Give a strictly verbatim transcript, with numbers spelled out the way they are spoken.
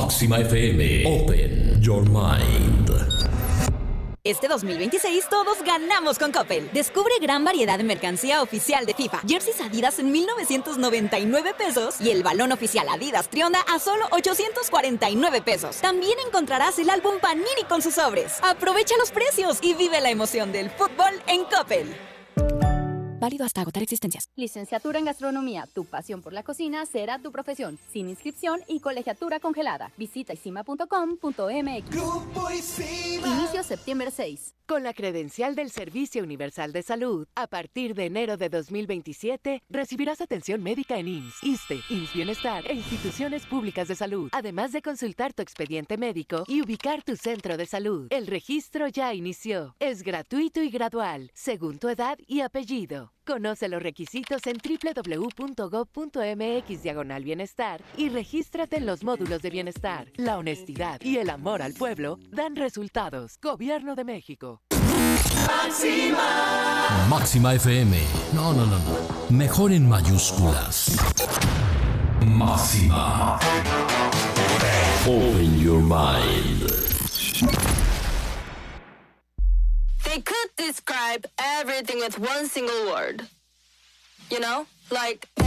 Máxima F M. Open Your Mind. Este dos mil veintiséis todos ganamos con Coppel. Descubre gran variedad de mercancía oficial de FIFA. Jerseys Adidas en mil novecientos noventa y nueve pesos y el balón oficial Adidas Trionda a solo ochocientos cuarenta y nueve pesos. También encontrarás el álbum Panini con sus sobres. Aprovecha los precios y vive la emoción del fútbol en Coppel. Válido hasta agotar existencias. Licenciatura en Gastronomía. Tu pasión por la cocina será tu profesión. Sin inscripción y colegiatura congelada. Visita isima punto com punto m x. Grupo Isima. Inicio septiembre seis. Con la credencial del Servicio Universal de Salud, a partir de enero de dos mil veintisiete, recibirás atención médica en I M S S, ISSSTE, I M S S Bienestar e instituciones públicas de salud, además de consultar tu expediente médico y ubicar tu centro de salud. El registro ya inició. Es gratuito y gradual, según tu edad y apellido. Conoce los requisitos en doble u doble u doble u punto gob punto m x diagonal bienestar y regístrate en los módulos de bienestar. La honestidad y el amor al pueblo dan resultados. Gobierno de México. Máxima. Máxima F M. No, no, no, no. Mejor en mayúsculas. Máxima. Open your mind. They could describe everything with one single word. You know? Like...